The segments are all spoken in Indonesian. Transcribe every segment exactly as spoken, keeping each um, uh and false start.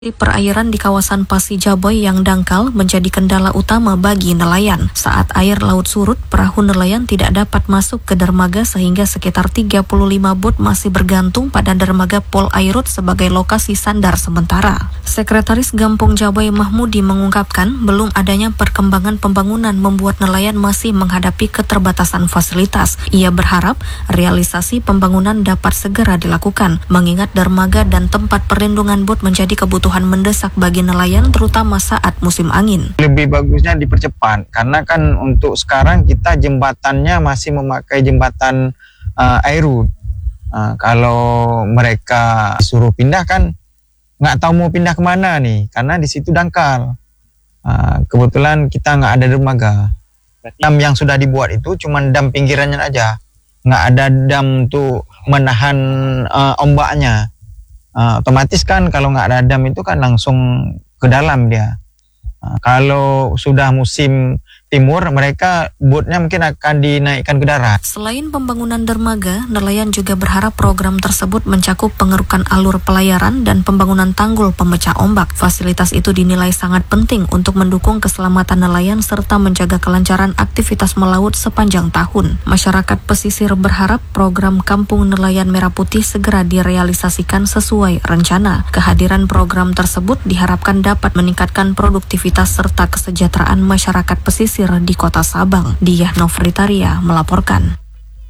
Perairan di kawasan Pasijaboy yang dangkal menjadi kendala utama bagi nelayan. Saat air laut surut, perahu nelayan tidak dapat masuk ke dermaga sehingga sekitar tiga puluh lima bot masih bergantung pada dermaga Pol Airut sebagai lokasi sandar sementara. Sekretaris Gampung Jaboy Mahmudi mengungkapkan belum adanya perkembangan pembangunan membuat nelayan masih menghadapi keterbatasan fasilitas. Ia berharap realisasi pembangunan dapat segera dilakukan, mengingat dermaga dan tempat perlindungan bot menjadi kebutuhan mendesak bagi nelayan terutama saat musim angin. Lebih bagusnya dipercepat karena kan untuk sekarang kita jembatannya masih memakai jembatan uh, Airut. Uh, kalau mereka suruh pindah kan nggak tahu mau pindah kemana nih karena di situ dangkal. Uh, kebetulan kita nggak ada dermaga. Dam yang sudah dibuat itu cuma dam pinggirannya aja, nggak ada dam untuk menahan uh, ombaknya. Uh, otomatis kan kalau nggak ada dam itu kan langsung ke dalam dia. Uh, kalau sudah musim timur, mereka botnya mungkin akan dinaikkan ke darat. Selain pembangunan dermaga, nelayan juga berharap program tersebut mencakup pengerukan alur pelayaran dan pembangunan tanggul pemecah ombak. Fasilitas itu dinilai sangat penting untuk mendukung keselamatan nelayan serta menjaga kelancaran aktivitas melaut sepanjang tahun. Masyarakat pesisir berharap program Kampung Nelayan Merah Putih segera direalisasikan sesuai rencana. Kehadiran program tersebut diharapkan dapat meningkatkan produktivitas serta kesejahteraan masyarakat pesisir di Kota Sabang. Diah Novritaria melaporkan.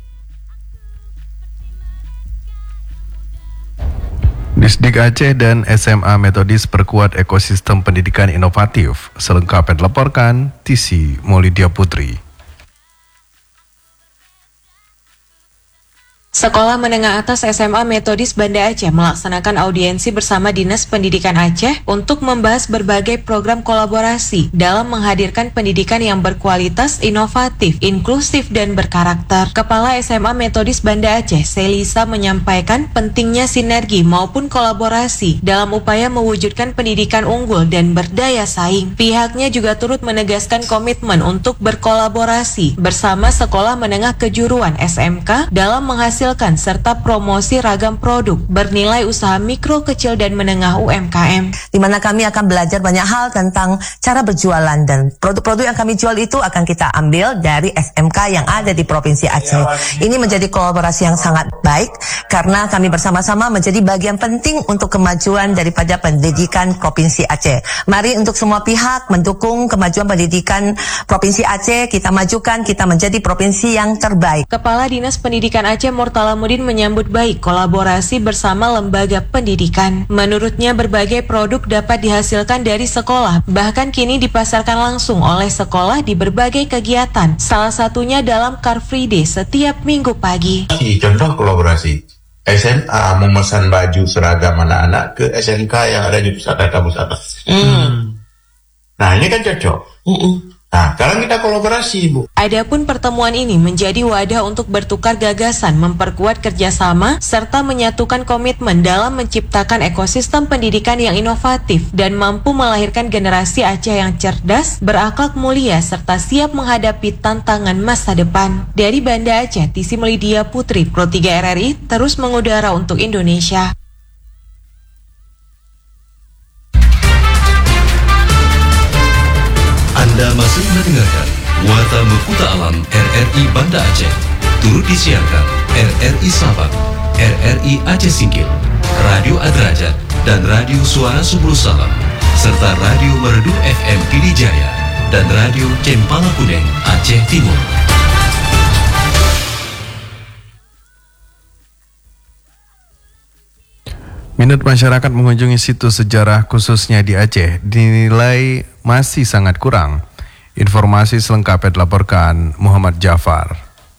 Disdik Aceh dan S M A Metodis perkuat ekosistem pendidikan inovatif. Selengkapnya dilaporkan Tisi Maulidia Putri. Sekolah Menengah Atas S M A Metodis Banda Aceh melaksanakan audiensi bersama Dinas Pendidikan Aceh untuk membahas berbagai program kolaborasi dalam menghadirkan pendidikan yang berkualitas, inovatif, inklusif, dan berkarakter. Kepala S M A Metodis Banda Aceh, Selisa, menyampaikan pentingnya sinergi maupun kolaborasi dalam upaya mewujudkan pendidikan unggul dan berdaya saing. Pihaknya juga turut menegaskan komitmen untuk berkolaborasi bersama Sekolah Menengah Kejuruan S M K dalam menghasilkan serta promosi ragam produk bernilai usaha mikro, kecil, dan menengah U M K M. Di mana kami akan belajar banyak hal tentang cara berjualan dan produk-produk yang kami jual itu akan kita ambil dari S M K yang ada di Provinsi Aceh. Ini menjadi kolaborasi yang sangat baik karena kami bersama-sama menjadi bagian penting untuk kemajuan daripada pendidikan Provinsi Aceh. Mari untuk semua pihak mendukung kemajuan pendidikan Provinsi Aceh, kita majukan, kita menjadi provinsi yang terbaik. Kepala Dinas Pendidikan Aceh Murtalamudin menyambut baik kolaborasi bersama lembaga pendidikan. Menurutnya berbagai produk dapat dihasilkan dari sekolah, bahkan kini dipasarkan langsung oleh sekolah di berbagai kegiatan. Salah satunya dalam Car Free Day setiap minggu pagi. Contoh kolaborasi, S M A memesan baju seragam anak-anak ke S M K yang ada di pusat data pusat. Hmm. Nah ini kan cocok. Mm-mm. Nah, sekarang kita kolaborasi, Bu. Adapun pertemuan ini menjadi wadah untuk bertukar gagasan, memperkuat kerjasama, serta menyatukan komitmen dalam menciptakan ekosistem pendidikan yang inovatif dan mampu melahirkan generasi Aceh yang cerdas, berakhlak mulia, serta siap menghadapi tantangan masa depan. Dari Banda Aceh, Tisi Maulidia Putri, Pro tiga R R I, terus mengudara untuk Indonesia. Anda masih mendengarkan Warta Mekuta Alam R R I Banda Aceh. Turut disiarkan R R I Sabang, R R I Aceh Singkil, Radio Adrajat, dan Radio Suara Subul Salam, serta Radio Merdu F M Pidijaya, dan Radio Cempala Kuneng Aceh Timur. Minat masyarakat mengunjungi situs sejarah khususnya di Aceh dinilai masih sangat kurang. Informasi selengkapnya dilaporkan Muhammad Jafar.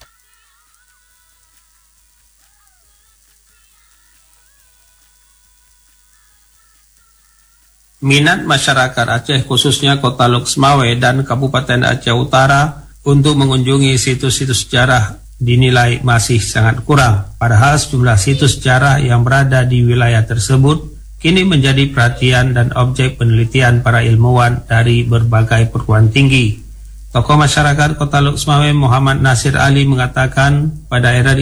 Minat masyarakat Aceh khususnya Kota Luxmawe dan Kabupaten Aceh Utara untuk mengunjungi situs-situs sejarah dinilai masih sangat kurang. Padahal sejumlah situs sejarah yang berada di wilayah tersebut kini menjadi perhatian dan objek penelitian para ilmuwan dari berbagai perguruan tinggi. Tokoh masyarakat Kota Luxmawe Muhammad Nasir Ali mengatakan pada R R I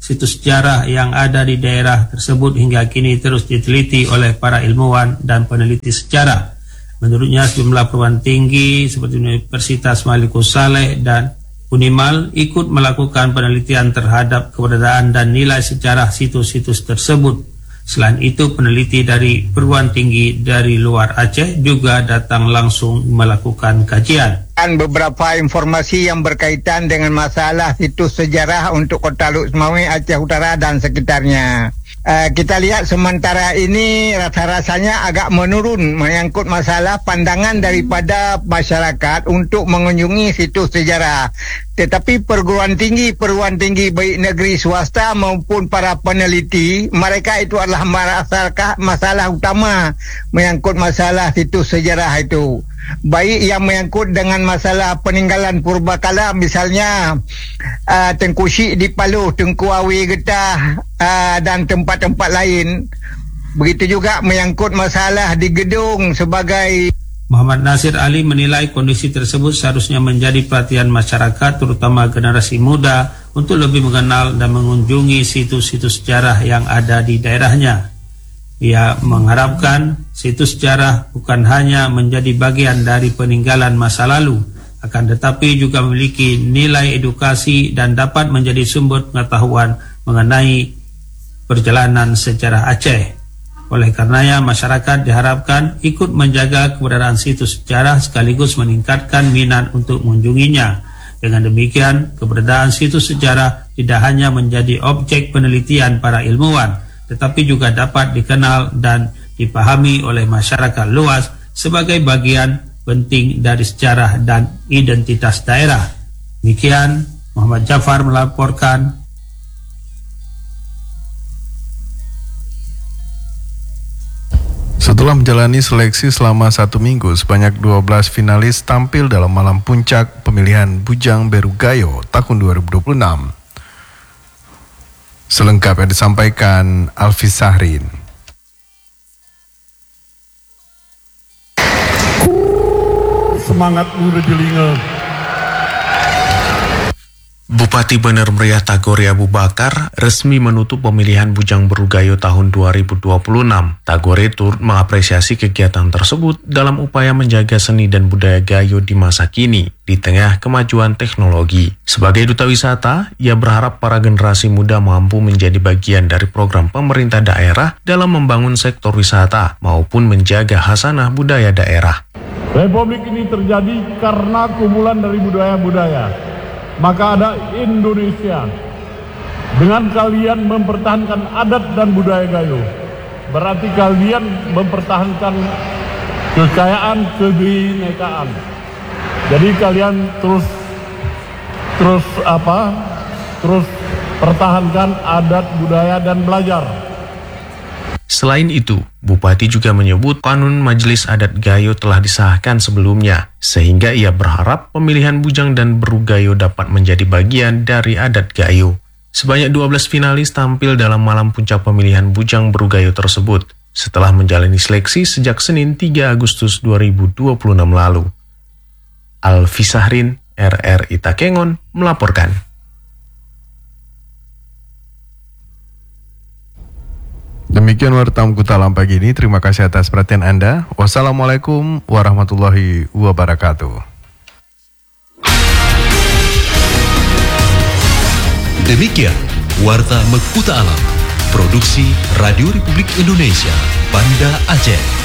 situs sejarah yang ada di daerah tersebut hingga kini terus diteliti oleh para ilmuwan dan peneliti sejarah. Menurutnya sejumlah perguruan tinggi seperti Universitas Malikus Saleh dan Unimal ikut melakukan penelitian terhadap keberadaan dan nilai sejarah situs-situs tersebut. Selain itu, peneliti dari perguruan tinggi dari luar Aceh juga datang langsung melakukan kajian. Beberapa informasi yang berkaitan dengan masalah situs sejarah untuk Kota Luk Semawe, Aceh Utara dan sekitarnya. Uh, kita lihat sementara ini rasa-rasanya agak menurun menyangkut masalah pandangan daripada masyarakat untuk mengunjungi situs sejarah. Tetapi perguruan tinggi, perguruan tinggi baik negeri swasta maupun para peneliti, mereka itu adalah masalah, masalah utama menyangkut masalah situs sejarah itu. Baik yang menyangkut dengan masalah peninggalan purbakala, misalnya uh, Tengku Syik di Paluh, Tengku Awi Getah uh, dan tempat-tempat lain. Begitu juga menyangkut masalah di gedung sebagai. Muhammad Nasir Ali menilai kondisi tersebut seharusnya menjadi perhatian masyarakat, terutama generasi muda, untuk lebih mengenal dan mengunjungi situs-situs sejarah yang ada di daerahnya. Ia mengharapkan situs sejarah bukan hanya menjadi bagian dari peninggalan masa lalu, akan tetapi juga memiliki nilai edukasi dan dapat menjadi sumber pengetahuan mengenai perjalanan sejarah Aceh. Oleh karenanya, masyarakat diharapkan ikut menjaga keberadaan situs sejarah sekaligus meningkatkan minat untuk mengunjunginya. Dengan demikian, keberadaan situs sejarah tidak hanya menjadi objek penelitian para ilmuwan, tetapi juga dapat dikenal dan dipahami oleh masyarakat luas sebagai bagian penting dari sejarah dan identitas daerah. Demikian, Muhammad Jafar melaporkan. Setelah menjalani seleksi selama satu minggu, sebanyak dua belas finalis tampil dalam malam puncak pemilihan Bujang Berugayo tahun dua ribu dua puluh enam. Selengkapnya disampaikan Alfi Sahrin. Semangat muda jelinga. Bupati Bener Meriah Tagore Abu Bakar resmi menutup pemilihan Bujang Berugayo tahun dua ribu dua puluh enam. Tagore turut mengapresiasi kegiatan tersebut dalam upaya menjaga seni dan budaya Gayo di masa kini di tengah kemajuan teknologi. Sebagai duta wisata, ia berharap para generasi muda mampu menjadi bagian dari program pemerintah daerah dalam membangun sektor wisata maupun menjaga khasanah budaya daerah. Republik ini terjadi karena kumpulan dari budaya-budaya. Maka ada Indonesia. Dengan kalian mempertahankan adat dan budaya Gayo, berarti kalian mempertahankan kekayaan kebinekaan. Jadi kalian terus terus apa? Terus pertahankan adat budaya dan belajar. Selain itu, Bupati juga menyebut kanun Majelis Adat Gayo telah disahkan sebelumnya, sehingga ia berharap pemilihan Bujang dan Berugayo dapat menjadi bagian dari adat Gayo. Sebanyak dua belas finalis tampil dalam malam puncak pemilihan Bujang Berugayo tersebut, setelah menjalani seleksi sejak Senin tiga Agustus dua ribu dua puluh enam lalu. Alfi Sahrin, R R I Takengon, melaporkan. Demikian Warta Mekuta Alam pagi ini. Terima kasih atas perhatian Anda. Wassalamualaikum warahmatullahi wabarakatuh. Demikian Warta Mekuta Alam, produksi Radio Republik Indonesia, Banda Aceh.